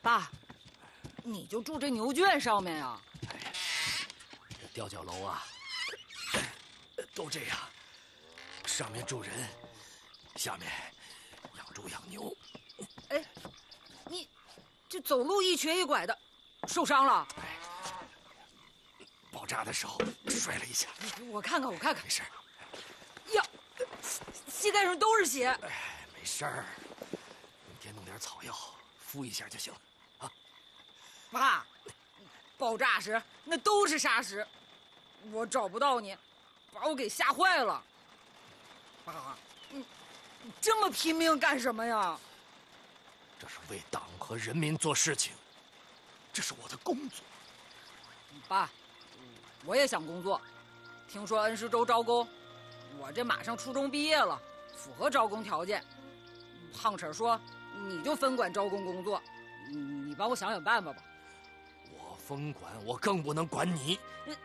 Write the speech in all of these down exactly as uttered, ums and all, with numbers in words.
爸，你就住这牛圈上面呀？ 哎呀，这吊脚楼啊，都这样，上面住人，下面养猪养牛。 哎，你这走路一瘸一拐的，受伤了？ 哎，爆炸的时候摔了一下。 我看看，我看看， 没事。 呀，膝盖上都是血。 哎，没事儿，明天弄点草药敷一下就行了啊。 爸，爆炸时那都是沙石，我找不到你，把我给吓坏了。爸，你你这么拼命干什么呀？ 这是为党和人民做事情，这是我的工作。 爸，我也想工作，听说恩施州招工，我这马上初中毕业了，符合招工条件。胖婶说你就分管招工工作，你帮我想想办法吧。 我分管，我更不能管你。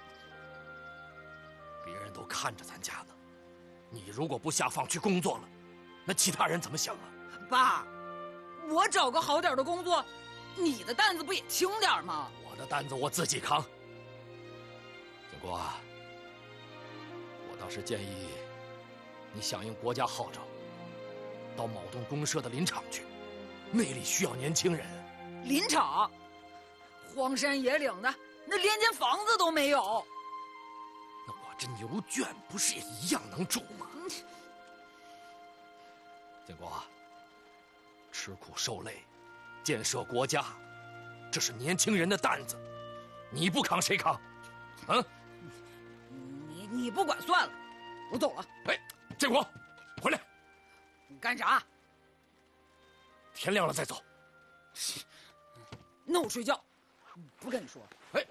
别人都看着咱家呢，你如果不下放去工作了，那其他人怎么想啊？ 爸，我找个好点的工作，你的担子不也轻点吗？ 我的担子我自己扛。建国啊，我倒是建议你响应国家号召，到某栋公社的林场去，那里需要年轻人。 林场，荒山野岭的，那连间房子都没有。 那我这牛圈不是也一样能住吗？ 嗯、 建国啊，吃苦受累，建设国家，这是年轻人的担子，你不扛谁扛？啊？ 你你不管算了，我走了。 哎，建国，回来！ 你干啥？ 天亮了再走。 那我睡觉，不跟你说。 哎，